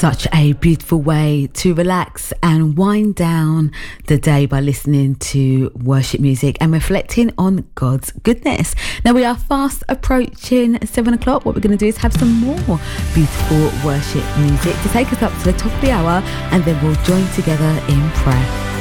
Such a beautiful way to relax and wind down the day by listening to worship music and reflecting on God's goodness. Now we are fast approaching 7 o'clock. What we're going to do is have some more beautiful worship music to take us up to the top of the hour, and then we'll join together in prayer.